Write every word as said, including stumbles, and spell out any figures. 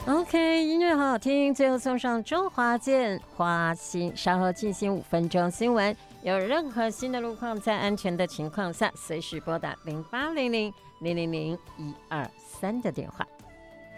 OK， 音乐好好听，最后送上周华健花心，稍后进行五分钟新闻。有任何新的路况，在安全的情况下，随时拨打零八零零零零零一二三的电话。